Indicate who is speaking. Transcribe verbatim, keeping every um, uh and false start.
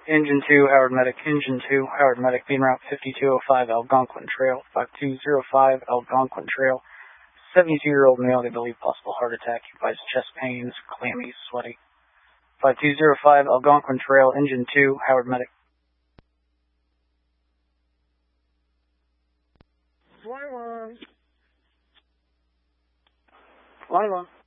Speaker 1: Engine two, Howard Medic. Engine two, Howard Medic. Being route fifty-two oh five Algonquin Trail. five two oh five Algonquin Trail. seventy-two-year-old male, they believe possible heart attack. He provides chest pains, clammy, sweaty. five two oh five Algonquin Trail. Engine two, Howard Medic.
Speaker 2: Fly one.
Speaker 1: Fly one.